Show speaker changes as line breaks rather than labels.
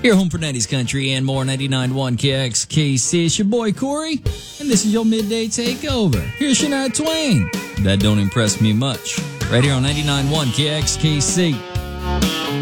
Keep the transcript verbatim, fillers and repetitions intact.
Here, home for nineties country and more, ninety-nine point one K X K C. It's your boy Corey, and this is your midday takeover. Here's Shania Twain. That don't impress me much. Right here on ninety-nine point one K X K C.